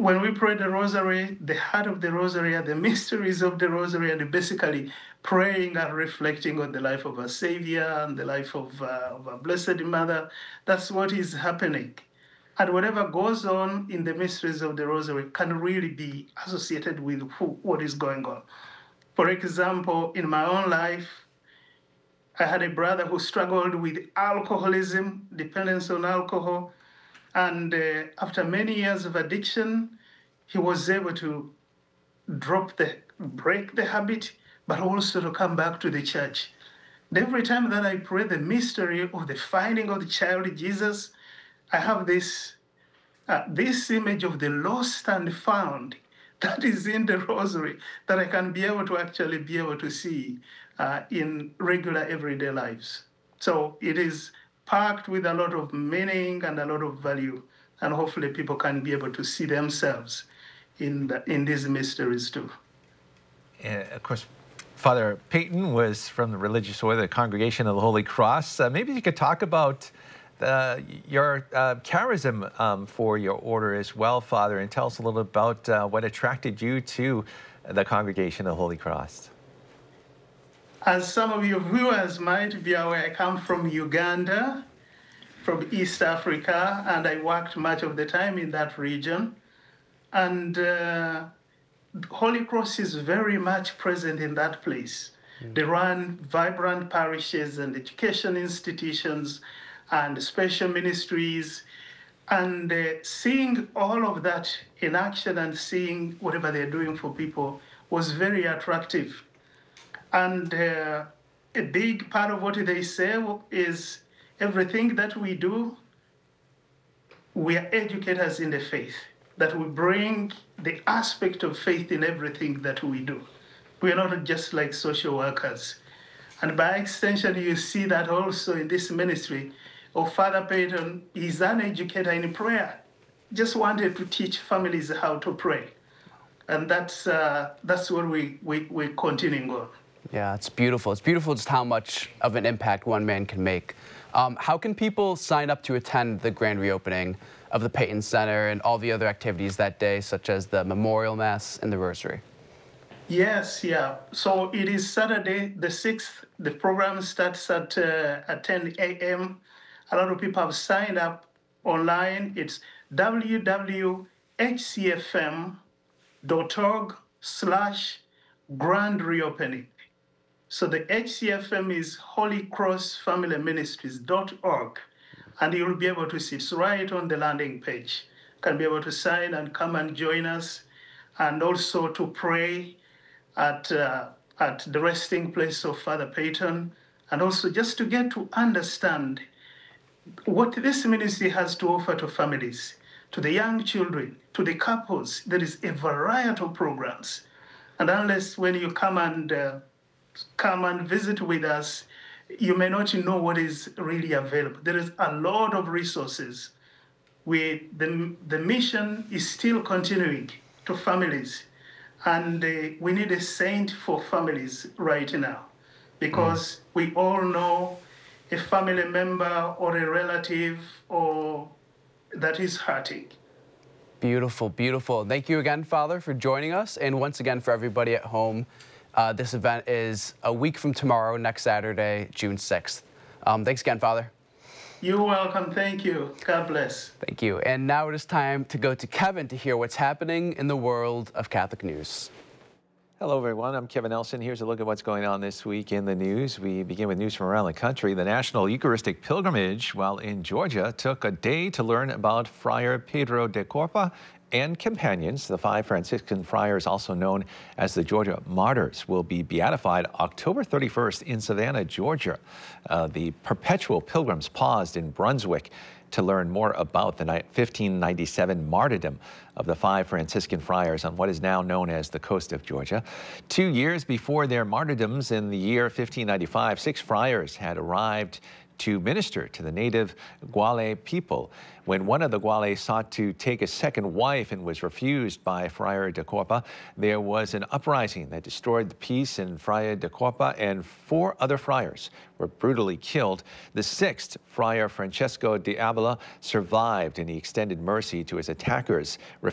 when we pray the rosary, the heart of the rosary are the mysteries of the rosary, and basically praying and reflecting on the life of our Savior and the life of our Blessed Mother. That's what is happening. And whatever goes on in the mysteries of the rosary can really be associated with what is going on. For example, in my own life, I had a brother who struggled with alcoholism, dependence on alcohol. And after many years of addiction, he was able to break the habit, but also to come back to the church. And every time that I pray the mystery of the finding of the child Jesus, I have this image of the lost and found that is in the rosary that I can be able to see in regular everyday lives. So it is packed with a lot of meaning and a lot of value, and hopefully people can be able to see themselves in these mysteries too. And of course, Father Peyton was from the religious order, the Congregation of the Holy Cross. Maybe you could talk about your charism for your order as well, Father, and tell us a little about what attracted you to the Congregation of the Holy Cross. As some of your viewers might be aware, I come from Uganda, from East Africa, and I worked much of the time in that region. And Holy Cross is very much present in that place. They run vibrant parishes and education institutions and special ministries. And seeing all of that in action and seeing whatever they're doing for people was very attractive. And a big part of what they say is everything that we do, we are educators in the faith, that we bring the aspect of faith in everything that we do. We are not just like social workers. And by extension, you see that also in this ministry of Father Peyton. He's an educator in prayer, just wanted to teach families how to pray. And that's what we're continuing on. Yeah, it's beautiful. It's beautiful just how much of an impact one man can make. How can people sign up to attend the grand reopening of the Peyton Center and all the other activities that day, such as the Memorial Mass and the Rosary? Yes, yeah. So it is Saturday, the 6th. The program starts at 10 a.m. A lot of people have signed up online. It's www.hcfm.org/grand reopening. So the HCFM is Holy Cross Family Ministries.org, and you'll be able to see it's right on the landing page. You can be able to sign and come and join us, and also to pray at the resting place of Father Peyton, and also just to get to understand what this ministry has to offer to families, to the young children, to the couples. There is a variety of programs, and unless when you come and visit with us, you may not know what is really available. There is a lot of resources. The mission is still continuing to families, and we need a saint for families right now, because we all know a family member or a relative or that is hurting. Beautiful, beautiful. Thank you again, Father, for joining us, and once again for everybody at home. This event is a week from tomorrow, next Saturday, June 6th. Thanks again, Father. You're welcome. Thank you. God bless. Thank you. And now it is time to go to Kevin to hear what's happening in the world of Catholic news. Hello, everyone. I'm Kevin Nelson. Here's a look at what's going on this week in the news. We begin with news from around the country. The National Eucharistic Pilgrimage, while in Georgia, took a day to learn about Friar Pedro de Corpa and companions. The 5 Franciscan friars, also known as the Georgia Martyrs, will be beatified October 31st in Savannah, Georgia. The perpetual pilgrims paused in Brunswick to learn more about the 1597 martyrdom of the 5 Franciscan friars on what is now known as the coast of Georgia. 2 years before their martyrdoms in the year 1595, 6 friars had arrived to minister to the native Guale people. When one of the Guale sought to take a second wife and was refused by Friar de Corpa, there was an uprising that destroyed the peace, and Friar de Corpa and 4 other friars were brutally killed. The 6th, Friar Francesco de Avila, survived, and he extended mercy to his attackers,